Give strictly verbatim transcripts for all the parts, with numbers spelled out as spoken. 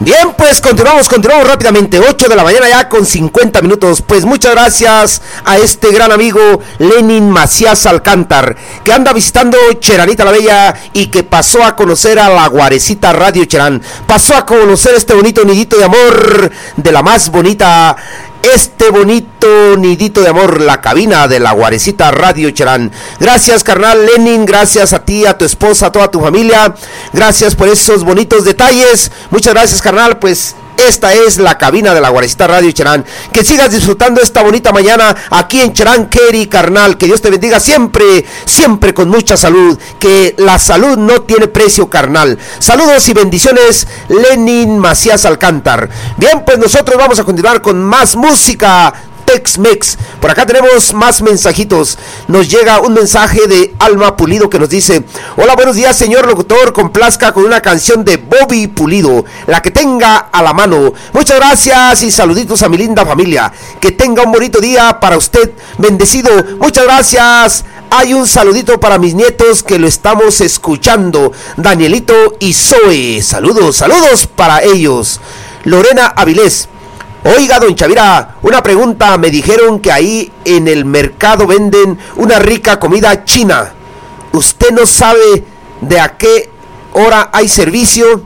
Bien, pues continuamos, continuamos rápidamente, ocho de la mañana ya con cincuenta minutos. Pues muchas gracias a este gran amigo Lenin Macías Alcántar, que anda visitando Cheranita la Bella y que pasó a conocer a la Guarecita Radio Cherán. Pasó a conocer este bonito nidito de amor de la más bonita, este bonito nidito de amor, la cabina de la Guarecita Radio Cherán. Gracias, carnal Lenin, gracias a ti, a tu esposa, a toda tu familia. Gracias por esos bonitos detalles. Muchas gracias, carnal. Pues esta es la cabina de la Guarecita Radio Cherán. Que sigas disfrutando esta bonita mañana aquí en Cherán, Kerry, carnal. Que Dios te bendiga siempre, siempre con mucha salud. Que la salud no tiene precio, carnal. Saludos y bendiciones, Lenin Macías Alcántar. Bien, pues nosotros vamos a continuar con más música Tex-Mex. Por acá tenemos más mensajitos. Nos llega un mensaje de Alma Pulido que nos dice: hola, buenos días, señor locutor, complazca con una canción de Bobby Pulido, la que tenga a la mano. Muchas gracias y saluditos a mi linda familia. Que tenga un bonito día para usted, bendecido. Muchas gracias. Hay un saludito para mis nietos que lo estamos escuchando, Danielito y Zoe. Saludos, saludos para ellos. Lorena Avilés: oiga, don Chavira, una pregunta. Me dijeron que ahí en el mercado venden una rica comida china. ¿Usted no sabe de a qué hora hay servicio?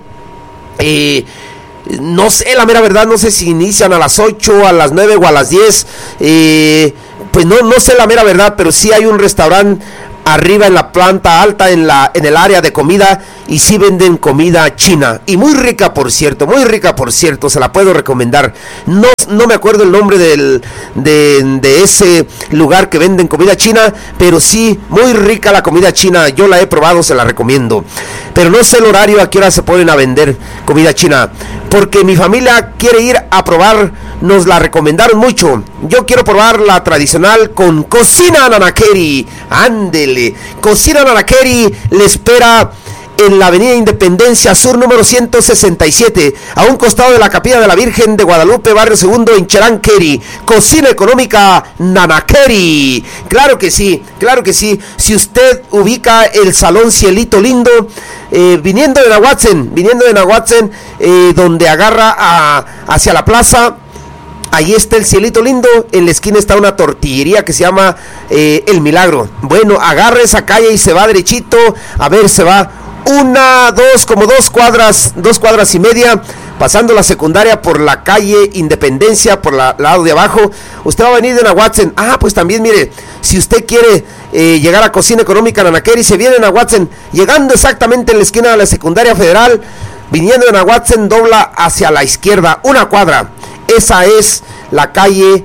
Eh, no sé, la mera verdad, no sé si inician a las ocho, a las nueve o a las diez. Eh, pues no, no sé la mera verdad, pero sí hay un restaurante arriba en la planta alta, en la en el área de comida, y sí venden comida china, y muy rica, por cierto, muy rica, por cierto, se la puedo recomendar. No, no me acuerdo el nombre del, de, de ese lugar que venden comida china, pero sí, muy rica la comida china. Yo la he probado, se la recomiendo, pero no sé el horario a qué hora se ponen a vender comida china, porque mi familia quiere ir a probar, nos la recomendaron mucho. Yo quiero probar la tradicional con Cocina Nanakeri. Ándele, Cocina Nanakeri le espera en la avenida Independencia Sur número ciento sesenta y siete, a un costado de la Capilla de la Virgen de Guadalupe, barrio Segundo, en Cherán, Kerry. Cocina económica Nanakeri. Claro que sí, claro que sí. Si usted ubica el Salón Cielito Lindo, eh, viniendo de Nahuatzen, viniendo de Nahuatzen, eh, donde agarra a, hacia la plaza, ahí está el Cielito Lindo. En la esquina está una tortillería que se llama eh, El Milagro. Bueno, agarra esa calle y se va derechito. A ver, se va una, dos, como dos cuadras, dos cuadras y media, pasando la secundaria por la calle Independencia, por la lado de abajo. Usted va a venir de Nahuatzen. Ah, pues también, mire, si usted quiere eh, llegar a Cocina Económica Nanakeri, se viene a Nahuatzen, llegando exactamente en la esquina de la secundaria federal, viniendo de Nahuatzen, dobla hacia la izquierda, una cuadra. Esa es la calle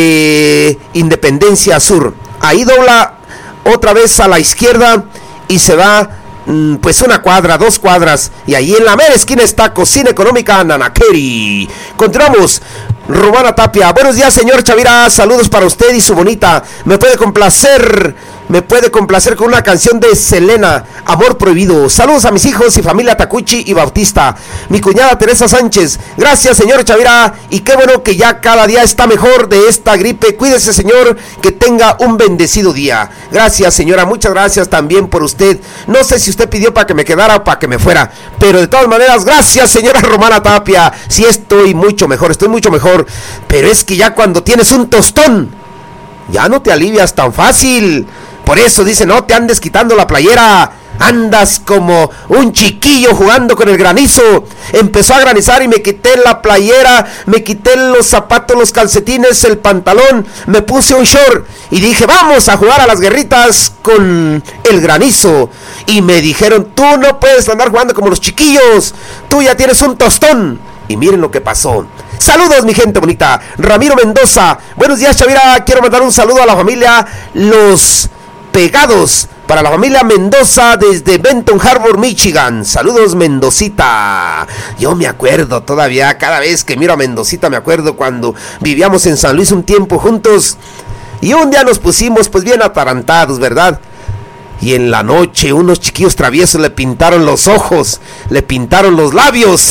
eh, Independencia Sur. Ahí dobla otra vez a la izquierda y se va mm, pues una cuadra, dos cuadras. Y ahí en la mera esquina está Cocina Económica Nanakeri. Continuamos. Romana Tapia: buenos días, señor Chavira, saludos para usted y su bonita. Me puede complacer, me puede complacer con una canción de Selena, Amor Prohibido. Saludos a mis hijos y familia Tacuchi y Bautista. Mi cuñada Teresa Sánchez. Gracias, señor Chavira, y qué bueno que ya cada día está mejor de esta gripe. Cuídese, señor, que tenga un bendecido día. Gracias, señora, muchas gracias también por usted. No sé si usted pidió para que me quedara o para que me fuera, pero de todas maneras, gracias, señora Romana Tapia. Sí, estoy mucho mejor, estoy mucho mejor. Pero es que ya cuando tienes un tostón, ya no te alivias tan fácil. Por eso dice, no te andes quitando la playera. Andas como un chiquillo jugando con el granizo. Empezó a granizar y me quité la playera, me quité los zapatos, los calcetines, el pantalón, me puse un short y dije, vamos a jugar a las guerritas con el granizo. Y me dijeron, tú no puedes andar jugando como los chiquillos, tú ya tienes un tostón. Y miren lo que pasó. Saludos, mi gente bonita. Ramiro Mendoza: buenos días, Chavira, quiero mandar un saludo a la familia Los Pegados, para la familia Mendoza desde Benton Harbor, Michigan. Saludos, Mendocita. Yo me acuerdo todavía, cada vez que miro a Mendocita me acuerdo cuando vivíamos en San Luis un tiempo juntos, y un día nos pusimos pues bien atarantados, ¿verdad? Y en la noche unos chiquillos traviesos le pintaron los ojos, le pintaron los labios.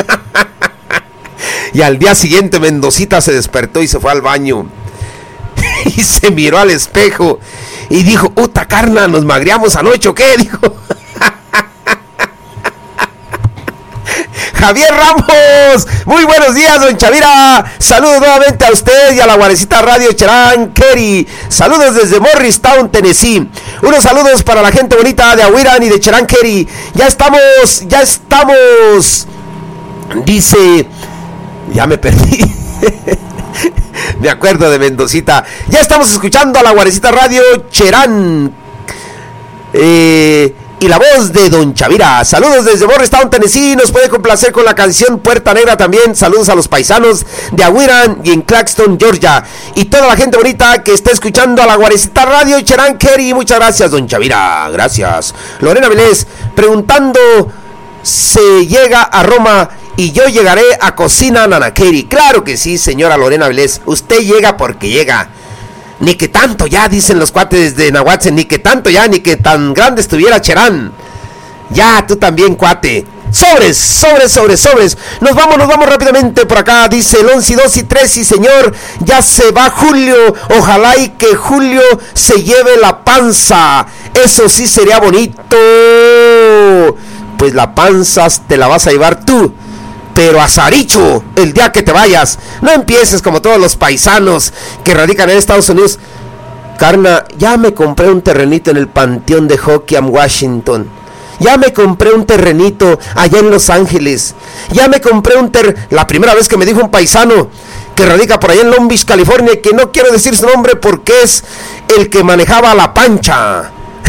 Y al día siguiente Mendocita se despertó y se fue al baño. Y se miró al espejo y dijo, puta carna, ¿nos magriamos anoche o qué? Dijo. Javier Ramos. Muy buenos días, don Chavira. Saludos nuevamente a usted y a la Guarecita Radio Cherán Kerry. Saludos desde Morristown, Tennessee. Unos saludos para la gente bonita de Ahuiran y de Cherán Kerry. Ya estamos, ya estamos. Dice, ya me perdí. Me acuerdo de Mendocita. Ya estamos escuchando a la Guarecita Radio Cherán. Eh... Y la voz de don Chavira. Saludos desde Morristown, Tennessee. Nos puede complacer con la canción Puerta Negra también. Saludos a los paisanos de Ahuiran y en Claxton, Georgia. Y toda la gente bonita que está escuchando a la Guarecita Radio Cherán Kerry. Muchas gracias, don Chavira. Gracias. Lorena Vilés preguntando: ¿se llega a Roma y yo llegaré a Cocina Nanakeri? Claro que sí, señora Lorena Vilés. Usted llega porque llega. Ni que tanto ya, dicen los cuates de Nahuatl, ni que tanto ya, ni que tan grande estuviera Cherán. Ya, tú también, cuate. Sobres, sobres, sobres, sobres. Nos vamos, nos vamos rápidamente por acá. Dice el once, dos y tres, y señor, ya se va Julio. Ojalá y que Julio se lleve la panza. Eso sí sería bonito. Pues la panza te la vas a llevar tú. Pero a Saricho, el día que te vayas. No empieces como todos los paisanos que radican en Estados Unidos. Carna, ya me compré un terrenito en el panteón de Hoquiam, Washington. Ya me compré un terrenito allá en Los Ángeles. Ya me compré un ter... La primera vez que me dijo un paisano que radica por allá en Long Beach, California, que no quiero decir su nombre porque es el que manejaba la pancha.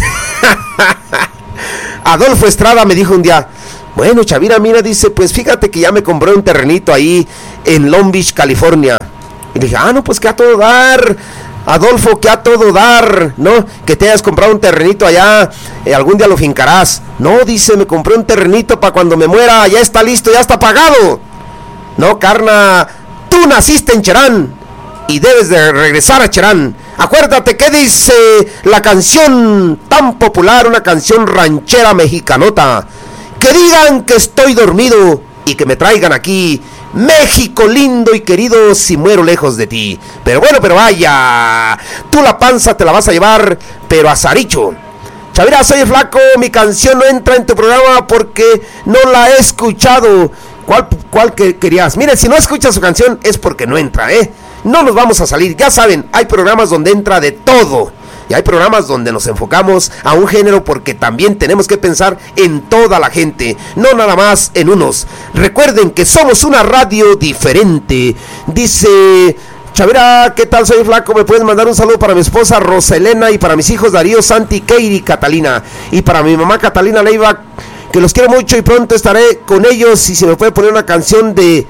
Adolfo Estrada me dijo un día: bueno, Chavira, mira, dice, pues fíjate que ya me compré un terrenito ahí en Long Beach, California. Y le dije, ah, no, pues que a todo dar, Adolfo, que a todo dar, ¿no? Que te hayas comprado un terrenito allá, eh, algún día lo fincarás. No, dice, me compré un terrenito para cuando me muera, ya está listo, ya está pagado. No, carna, tú naciste en Cherán y debes de regresar a Cherán. Acuérdate que dice la canción tan popular, una canción ranchera mexicanota: que digan que estoy dormido y que me traigan aquí, México lindo y querido, si muero lejos de ti. Pero bueno, pero vaya, tú la panza te la vas a llevar, pero a Saricho. Chavira, soy el Flaco, mi canción no entra en tu programa porque no la he escuchado. ¿Cuál, cuál que querías? Mire, si no escuchas su canción es porque no entra, ¿eh? No nos vamos a salir, ya saben, hay programas donde entra de todo. Y hay programas donde nos enfocamos a un género porque también tenemos que pensar en toda la gente, no nada más en unos. Recuerden que somos una radio diferente. Dice Chavira, ¿qué tal? Soy Flaco, me puedes mandar un saludo para mi esposa Rosa Elena y para mis hijos Darío, Santi, Keiri, Catalina, y para mi mamá Catalina Leiva, que los quiero mucho y pronto estaré con ellos. Y si me puede poner una canción de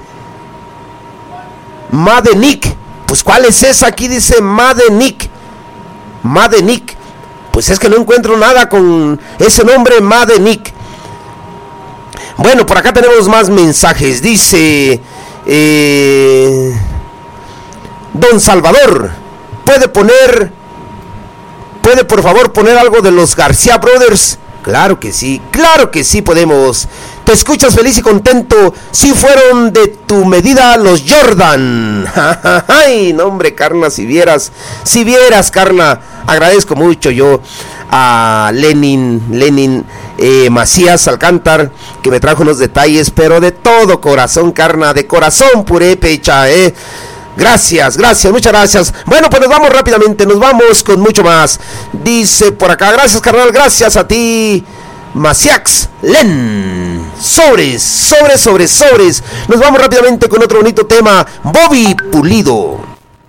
Made Nick. Pues ¿cuál es esa? Aquí dice Made Nick. Made Nick, pues es que no encuentro nada con ese nombre, Made Nick. Bueno, por acá tenemos más mensajes. Dice eh, Don Salvador, puede poner, puede por favor poner algo de los García Brothers. Claro que sí, claro que sí podemos. Te escuchas feliz y contento. Si fueron de tu medida los Jordan. Ay, no hombre, carna, si vieras, si vieras, carna. Agradezco mucho yo a Lenin, Lenin eh, Macías Alcántar, que me trajo unos detalles, pero de todo corazón, carna, de corazón purépecha, eh. Gracias, gracias, muchas gracias. Bueno, pues nos vamos rápidamente, nos vamos con mucho más. Dice por acá, gracias, carnal, gracias a ti, Maciax Len. Sobres, sobres, sobres, sobres. Nos vamos rápidamente con otro bonito tema, Bobby Pulido.